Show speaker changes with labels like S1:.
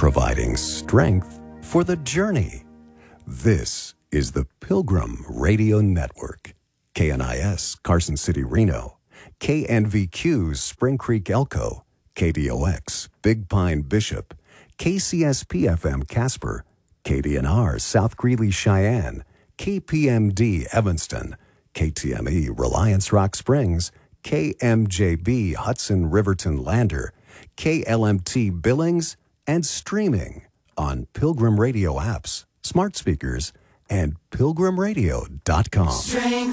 S1: providing strength for the journey. This is the Pilgrim Radio Network. KNIS, Carson City, Reno. KNVQ, Spring Creek, Elko. KDOX, Big Pine, Bishop. KCSP-FM, Casper. KDNR, South Greeley, Cheyenne. KPMD, Evanston. KTME, Reliance Rock Springs. KMJB, Hudson, Riverton, Lander. KLMT, Billings, and streaming on Pilgrim Radio apps, smart speakers, and pilgrimradio.com.
S2: Strength